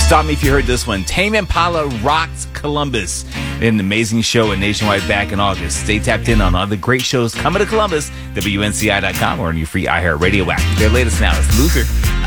Stop me if you heard this one. Tame Impala rocks Columbus. They had an amazing show at Nationwide back in August. Stay tapped in on other great shows coming to Columbus, WNCI.com, or on your free iHeartRadio app. Their latest now is Loser.